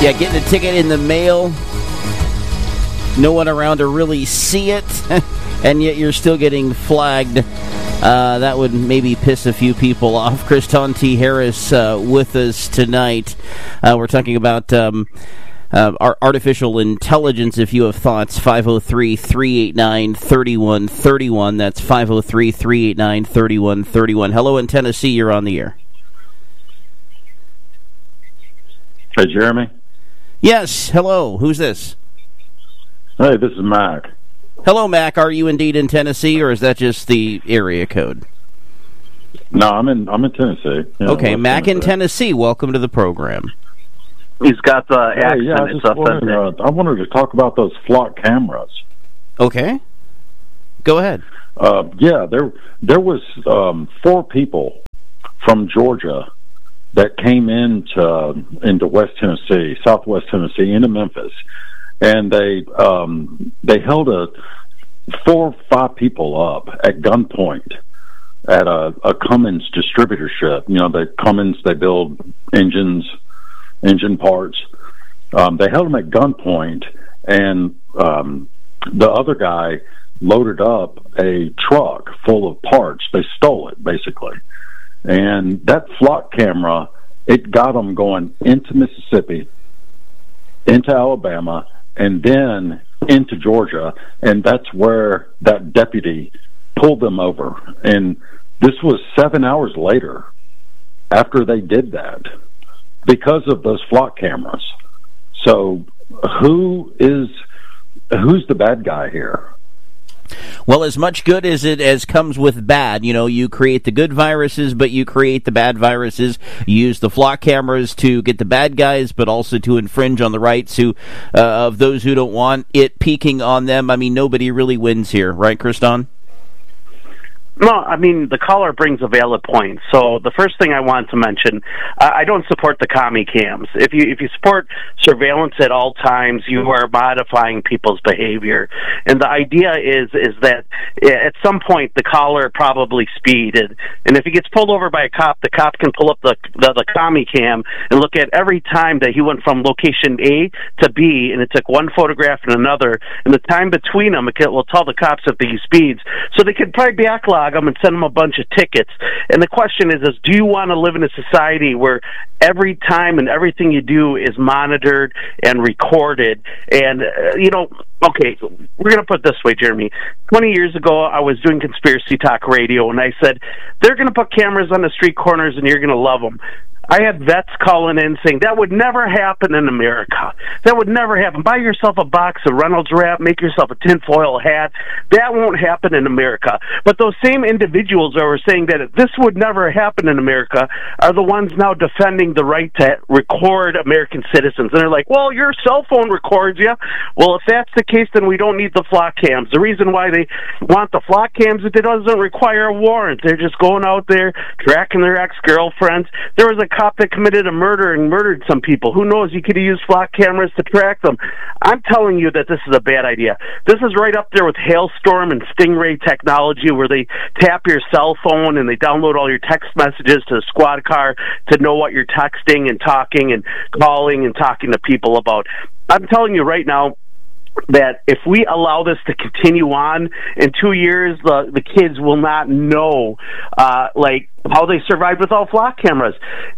Yeah, getting a ticket in the mail, no one around to really see it, and yet you're still getting flagged. That would maybe piss a few people off. Kristan T. Harris with us tonight. We're talking about artificial intelligence. If you have thoughts, 503-389-3131. That's 503-389-3131. Hello in Tennessee, you're on the air. Hey, Jeremy? Yes, hello. Who's this? Hey, this is Mac. Hello, Mac. Are you indeed in Tennessee, or is that just the area code? No, I'm in Tennessee. Yeah, okay, Mac in Tennessee. Welcome to the program. He's got the accent. I wanted to talk about those flock cameras. Okay, go ahead. There was 4 people from Georgia that came into West Tennessee, Southwest Tennessee, into Memphis, and they held 4 or 5 people up at gunpoint at a Cummins distributorship. You know, they build engine parts. They held them at gunpoint, and the other guy loaded up a truck full of parts. They stole it, basically. And that flock camera, it got them going into Mississippi, into Alabama, and then into Georgia. And that's where that deputy pulled them over. And this was 7 hours later after they did that because of those flock cameras. So who's the bad guy here? Well, as much good as it as comes with bad. You know, you create the good viruses, but you create the bad viruses. You use the flock cameras to get the bad guys, but also to infringe on the rights of those who don't want it peeking on them. I mean, nobody really wins here, right, Kristan? No, I mean, the caller brings a valid point. So the first thing I want to mention, I don't support the commie cams. If you support surveillance at all times, you are modifying people's behavior. And the idea is that at some point the caller probably speeded, and if he gets pulled over by a cop, the cop can pull up the commie cam and look at every time that he went from location A to B, and it took one photograph and another, and the time between them, it will tell the cops if he speeds. So they could probably backlog them and send them a bunch of tickets. And the question is do you want to live in a society where every time and everything you do is monitored and recorded? And, okay, we're going to put it this way, Jeremy. 20 years ago, I was doing Conspiracy Talk Radio, and I said, they're going to put cameras on the street corners, and you're going to love them. I had vets calling in saying that would never happen in America. That would never happen. Buy yourself a box of Reynolds Wrap, make yourself a tinfoil hat. That won't happen in America. But those same individuals that were saying that this would never happen in America are the ones now defending the right to record American citizens. And they're like, well, your cell phone records you. Well, if that's the case, then we don't need the flock cams. The reason why they want the flock cams is it doesn't require a warrant. They're just going out there, tracking their ex-girlfriends. There was a cop that committed a murder and murdered some people. Who knows? He could have used flock cameras to track them. I'm telling you that this is a bad idea. This is right up there with Hailstorm and Stingray technology, where they tap your cell phone and they download all your text messages to the squad car to know what you're texting and talking and calling and talking to people about. I'm telling you right now that if we allow this to continue on, in 2 years, the kids will not know, how they survived without flock cameras.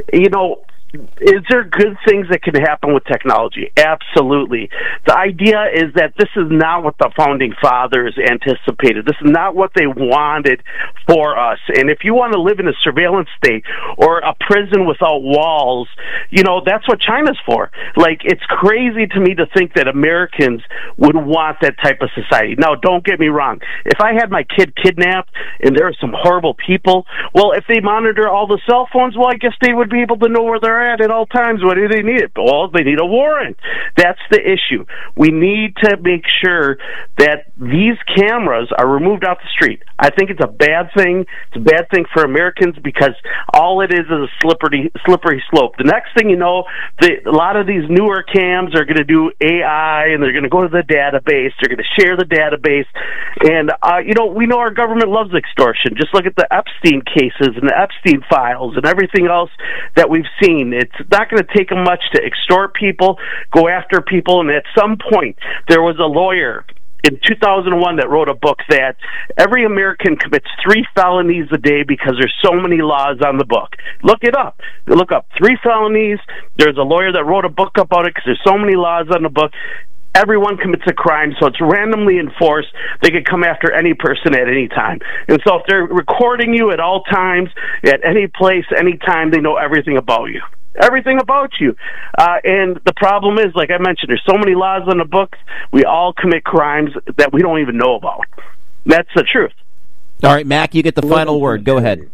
Is there good things that can happen with technology? Absolutely. The idea is that this is not what the founding fathers anticipated. This is not what they wanted for us. And if you want to live in a surveillance state or a prison without walls, that's what China's for. It's crazy to me to think that Americans would want that type of society. Now, don't get me wrong. If I had my kid kidnapped and there are some horrible people, well, if they monitor all the cell phones, well, I guess they would be able to know where they're at all times. What do they need? Well, they need a warrant. That's the issue. We need to make sure that these cameras are removed off the street. I think it's a bad thing. It's a bad thing for Americans because all it is a slippery slope. The next thing you know, a lot of these newer cams are going to do AI, and they're going to go to the database. They're going to share the database. And, we know our government loves extortion. Just look at the Epstein cases and the Epstein files and everything else that we've seen. It's not going to take them much to extort people, go after people, and at some point there was a lawyer in 2001 that wrote a book that every American commits 3 felonies a day because there's so many laws on the book. Look it up. Look up 3 felonies. There's a lawyer that wrote a book about it because there's so many laws on the book. Everyone commits a crime, so it's randomly enforced. They could come after any person at any time. And so if they're recording you at all times, at any place, any time, they know everything about you. Everything about you. And the problem is, like I mentioned, there's so many laws on the books, we all commit crimes that we don't even know about. That's the truth. All right, Mac, you get the final word. Go ahead.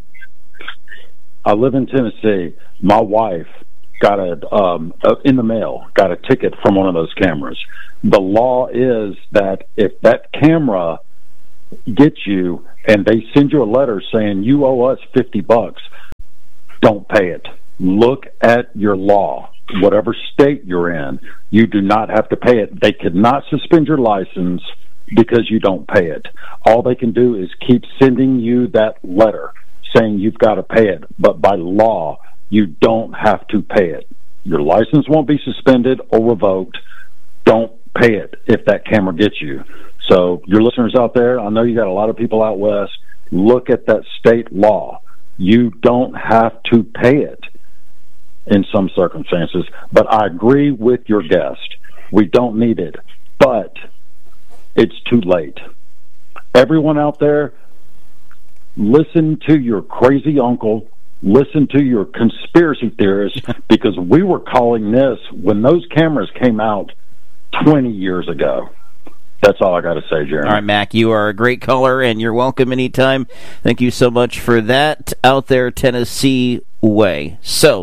I live in Tennessee. My wife got in the mail, got a ticket from one of those cameras. The law is that if that camera gets you and they send you a letter saying you owe us $50, don't pay it. Look at your law. Whatever state you're in, you do not have to pay it. They could not suspend your license because you don't pay it. All they can do is keep sending you that letter saying you've got to pay it. But by law, you don't have to pay it. Your license won't be suspended or revoked. Don't pay it if that camera gets you. So your listeners out there, I know you got a lot of people out west, look at that state law. You don't have to pay it in some circumstances, but I agree with your guest. We don't need it, but it's too late. Everyone out there, listen to your crazy uncle, listen to your conspiracy theorists, because we were calling this when those cameras came out 20 years ago. That's all I got to say, Jeremy. All right, Mac, you are a great caller, and you're welcome anytime. Thank you so much for that out there, Tennessee way. So,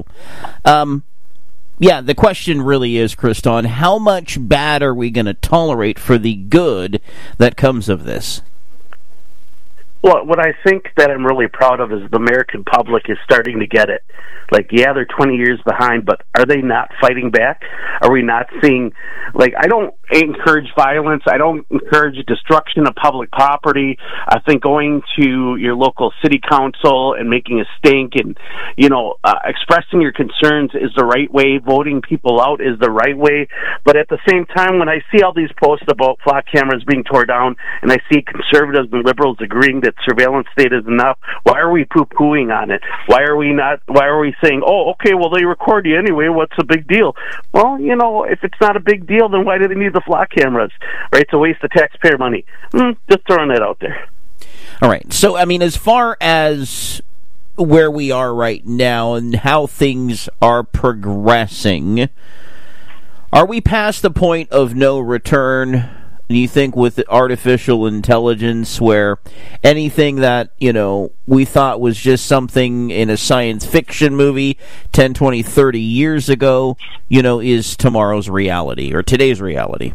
the question really is, Kriston, how much bad are we going to tolerate for the good that comes of this? Well, what I think that I'm really proud of is the American public is starting to get it. Like, yeah, they're 20 years behind, but are they not fighting back? Are we not seeing, I don't encourage violence. I don't encourage destruction of public property. I think going to your local city council and making a stink and, expressing your concerns is the right way. Voting people out is the right way. But at the same time, when I see all these posts about flock cameras being torn down and I see conservatives and liberals agreeing that surveillance state is enough, why are we poo-pooing on it? Why are we saying, oh, okay, well, they record you anyway, what's the big deal? Well, if it's not a big deal, then why do they need the flock cameras? Right? It's a waste of taxpayer money. Just throwing that out there. All right. So, as far as where we are right now and how things are progressing, are we past the point of no return? Do you think with artificial intelligence where anything that, we thought was just something in a science fiction movie 10, 20, 30 years ago, is tomorrow's reality or today's reality?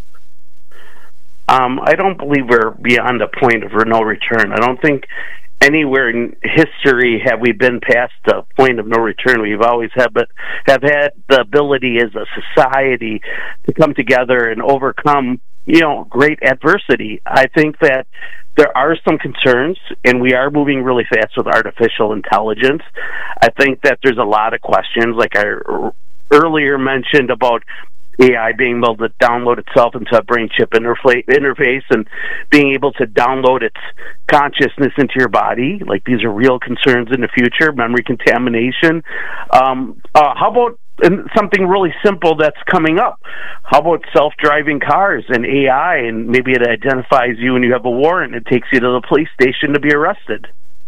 I don't believe we're beyond a point of no return. I don't think anywhere in history have we been past the point of no return. We've always have had the ability as a society to come together and overcome great adversity. I think that there are some concerns, and we are moving really fast with artificial intelligence. I think that there's a lot of questions, like I earlier mentioned about AI being able to download itself into a brain chip interface and being able to download its consciousness into your body. Like, these are real concerns in the future. Memory contamination. How about something really simple that's coming up? How about self-driving cars and AI, and maybe it identifies you and you have a warrant and it takes you to the police station to be arrested?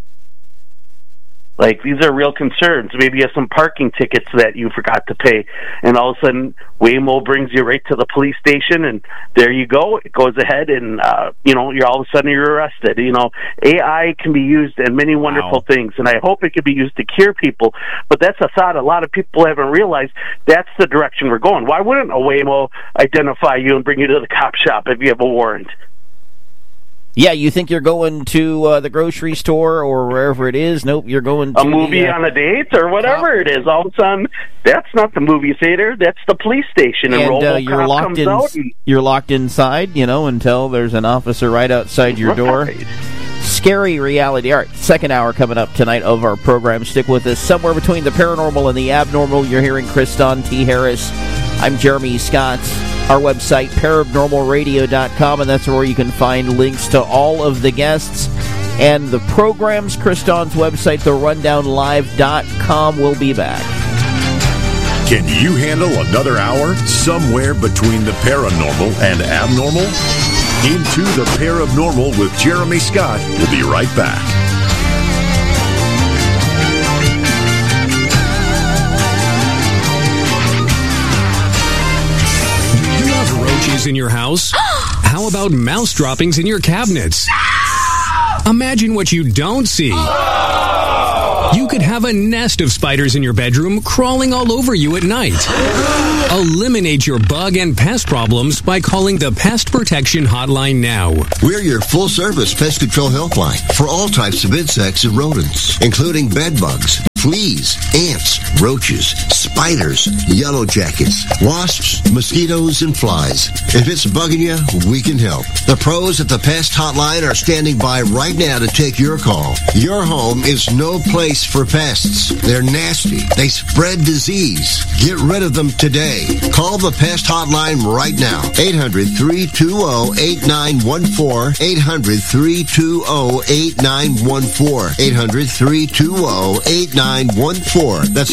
These are real concerns. Maybe you have some parking tickets that you forgot to pay, and all of a sudden Waymo brings you right to the police station, and there you go. It goes ahead, and you're all of a sudden you're arrested. AI can be used in many wonderful things, and I hope it can be used to cure people. But that's a thought a lot of people haven't realized. That's the direction we're going. Why wouldn't a Waymo identify you and bring you to the cop shop if you have a warrant? Yeah, you think you're going to the grocery store or wherever it is. Nope, you're going to a movie on a date or whatever it is. All of a sudden, that's not the movie theater. That's the police station. And RoboCop you're locked inside, until there's an officer right outside your door. Scary reality. All right, second hour coming up tonight of our program. Stick with us. Somewhere between the paranormal and the abnormal, you're hearing Kriston T. Harris. I'm Jeremy Scott. Our website, paranormalradio.com, and that's where you can find links to all of the guests and the programs. Kriston's website, therundownlive.com. We'll be back. Can you handle another hour somewhere between the paranormal and abnormal? Into the Paranormal with Jeremy Scott. We'll be right back. In your house? How about mouse droppings in your cabinets? Imagine what you don't see. You could have a nest of spiders in your bedroom crawling all over you at night. Eliminate your bug and pest problems by calling the Pest Protection Hotline now. We're your full-service pest control helpline for all types of insects and rodents, including bed bugs, fleas, ants, roaches, spiders, yellow jackets, wasps, mosquitoes, and flies. If it's bugging you, we can help. The pros at the Pest Hotline are standing by right now to take your call. Your home is no place for pests. They're nasty. They spread disease. Get rid of them today. Call the Pest Hotline right now. 800-320-8914. 800-320-8914. 800-320-8914. That's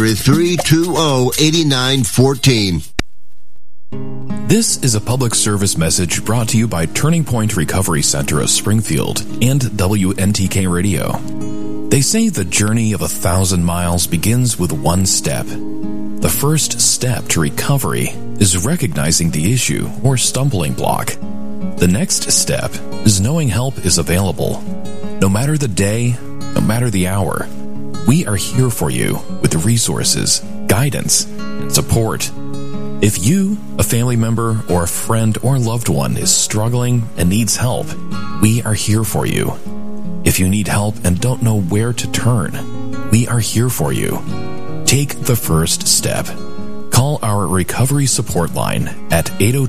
800-320-8914. This is a public service message brought to you by Turning Point Recovery Center of Springfield and WNTK Radio. They say the journey of 1,000 miles begins with one step. The first step to recovery is recognizing the issue or stumbling block. The next step is knowing help is available. No matter the day, no matter the hour, we are here for you with the resources, guidance, and support. If you, a family member, or a friend or loved one is struggling and needs help, we are here for you. If you need help and don't know where to turn, we are here for you. Take the first step. Call our recovery support line at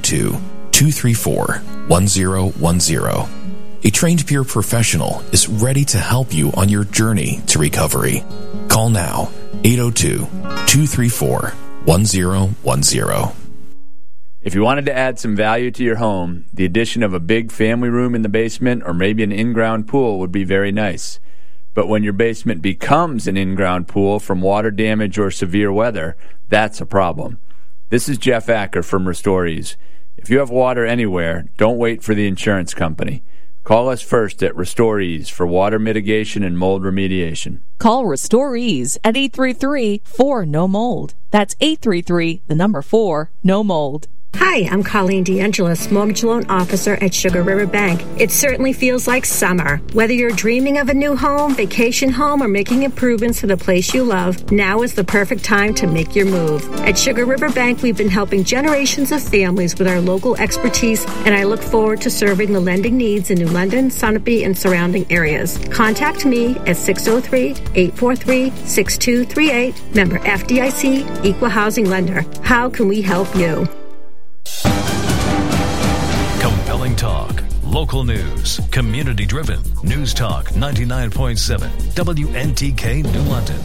802-234-1010. A trained peer professional is ready to help you on your journey to recovery. Call now, 802-234-1010. If you wanted to add some value to your home, the addition of a big family room in the basement or maybe an in-ground pool would be very nice. But when your basement becomes an in-ground pool from water damage or severe weather, that's a problem. This is Jeff Acker from Restorees. If you have water anywhere, don't wait for the insurance company. Call us first at Restorees for water mitigation and mold remediation. Call Restorees at 833-4-NO-MOLD. That's 833-4-NO-MOLD. Hi, I'm Colleen DeAngelis, Mortgage Loan Officer at Sugar River Bank. It certainly feels like summer. Whether you're dreaming of a new home, vacation home, or making improvements to the place you love, now is the perfect time to make your move. At Sugar River Bank, we've been helping generations of families with our local expertise, and I look forward to serving the lending needs in New London, Sunapee, and surrounding areas. Contact me at 603-843-6238. Member FDIC, Equal Housing Lender. How can we help you? Compelling talk, local news, community-driven. News Talk 99.7, WNTK New London.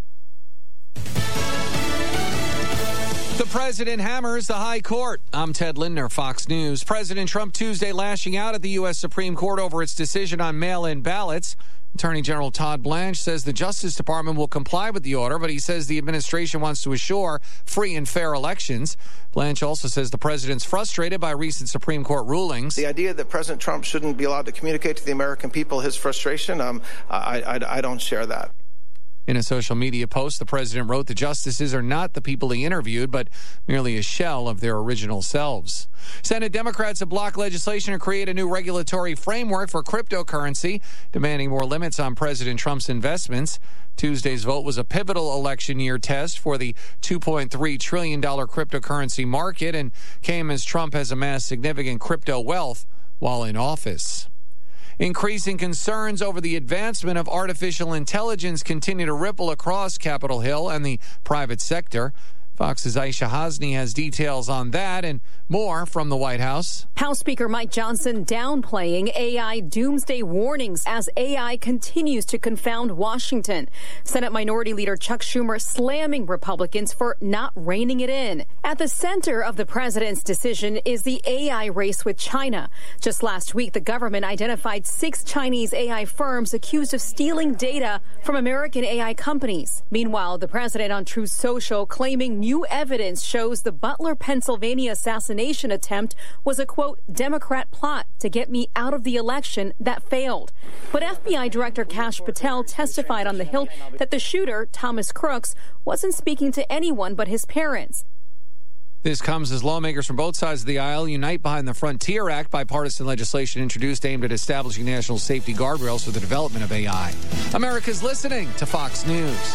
The president hammers the high court. I'm Ted Lindner, Fox News. President Trump Tuesday lashing out at the U.S. Supreme Court over its decision on mail-in ballots. Attorney General Todd Blanche says the Justice Department will comply with the order, but he says the administration wants to assure free and fair elections. Blanche also says the president's frustrated by recent Supreme Court rulings. The idea that President Trump shouldn't be allowed to communicate to the American people his frustration, I don't share that. In a social media post, the president wrote the justices are not the people he interviewed, but merely a shell of their original selves. Senate Democrats have blocked legislation to create a new regulatory framework for cryptocurrency, demanding more limits on President Trump's investments. Tuesday's vote was a pivotal election year test for the $2.3 trillion cryptocurrency market and came as Trump has amassed significant crypto wealth while in office. Increasing concerns over the advancement of artificial intelligence continue to ripple across Capitol Hill and the private sector. Fox's Aisha Hasni has details on that and more from the White House. House Speaker Mike Johnson downplaying AI doomsday warnings as AI continues to confound Washington. Senate Minority Leader Chuck Schumer slamming Republicans for not reining it in. At the center of the president's decision is the AI race with China. Just last week, the government identified 6 Chinese AI firms accused of stealing data from American AI companies. Meanwhile, the president on Truth Social claiming new evidence shows the Butler, Pennsylvania assassination attempt was a, quote, Democrat plot to get me out of the election that failed. But FBI Director Kash Patel testified on the Hill that the shooter, Thomas Crooks, wasn't speaking to anyone but his parents. This comes as lawmakers from both sides of the aisle unite behind the Frontier Act, bipartisan legislation introduced aimed at establishing national safety guardrails for the development of AI. America's listening to Fox News.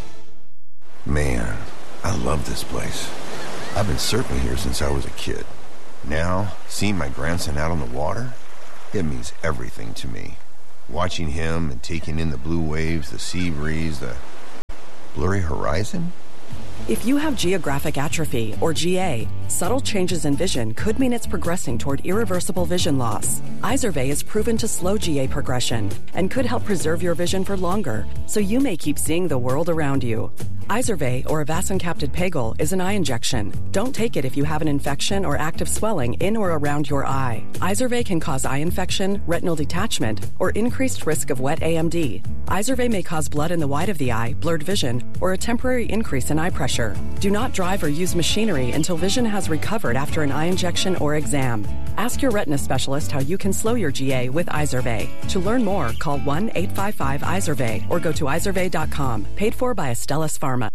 Man, I love this place. I've been surfing here since I was a kid. Now, seeing my grandson out on the water, it means everything to me. Watching him and taking in the blue waves, the sea breeze, the blurry horizon. If you have geographic atrophy, or GA, subtle changes in vision could mean it's progressing toward irreversible vision loss. Izervay is proven to slow GA progression and could help preserve your vision for longer, so you may keep seeing the world around you. Izervay, or avacincaptad pegol, is an eye injection. Don't take it if you have an infection or active swelling in or around your eye. Izervay can cause eye infection, retinal detachment, or increased risk of wet AMD. Izervay may cause blood in the white of the eye, blurred vision, or a temporary increase in eye pressure. Do not drive or use machinery until vision has recovered after an eye injection or exam. Ask your retina specialist how you can slow your GA with Izervay. To learn more, call 1-855-IZERVAY or go to izervay.com. Paid for by Astellas Pharma.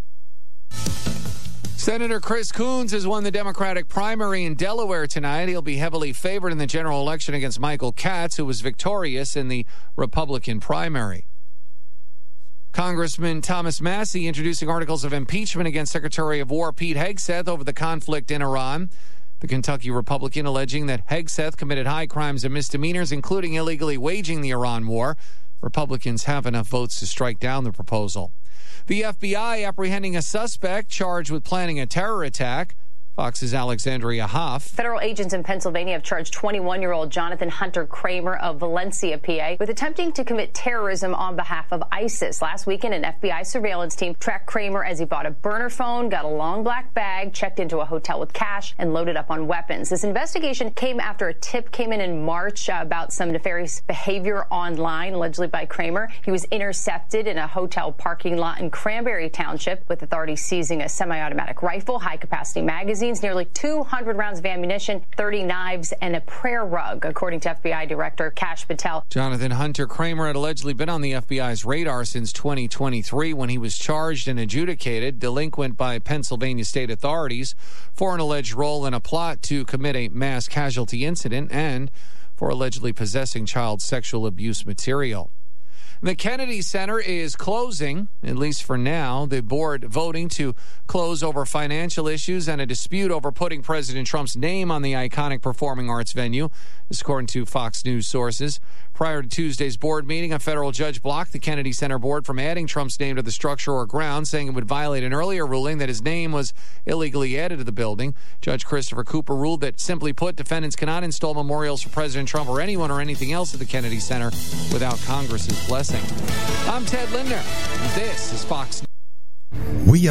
Senator Chris Coons has won the Democratic primary in Delaware tonight. He'll be heavily favored in the general election against Michael Katz, who was victorious in the Republican primary. Congressman Thomas Massie introducing articles of impeachment against Secretary of War Pete Hegseth over the conflict in Iran. The Kentucky Republican alleging that Hegseth committed high crimes and misdemeanors, including illegally waging the Iran war. Republicans have enough votes to strike down the proposal. The FBI apprehending a suspect charged with planning a terror attack. Fox's Alexandria Hoff. Federal agents in Pennsylvania have charged 21-year-old Jonathan Hunter Kramer of Valencia, PA, with attempting to commit terrorism on behalf of ISIS. Last weekend, an FBI surveillance team tracked Kramer as he bought a burner phone, got a long black bag, checked into a hotel with cash, and loaded up on weapons. This investigation came after a tip came in March about some nefarious behavior online, allegedly by Kramer. He was intercepted in a hotel parking lot in Cranberry Township, with authorities seizing a semi-automatic rifle, high-capacity magazine, nearly 200 rounds of ammunition, 30 knives, and a prayer rug, according to FBI Director Kash Patel. Jonathan Hunter Kramer had allegedly been on the FBI's radar since 2023 when he was charged and adjudicated delinquent by Pennsylvania state authorities for an alleged role in a plot to commit a mass casualty incident and for allegedly possessing child sexual abuse material. The Kennedy Center is closing, at least for now. The board voting to close over financial issues and a dispute over putting President Trump's name on the iconic performing arts venue, this according to Fox News sources. Prior to Tuesday's board meeting, a federal judge blocked the Kennedy Center board from adding Trump's name to the structure or grounds, saying it would violate an earlier ruling that his name was illegally added to the building. Judge Christopher Cooper ruled that, simply put, defendants cannot install memorials for President Trump or anyone or anything else at the Kennedy Center without Congress's blessing. I'm Ted Lindner, and this is Fox News.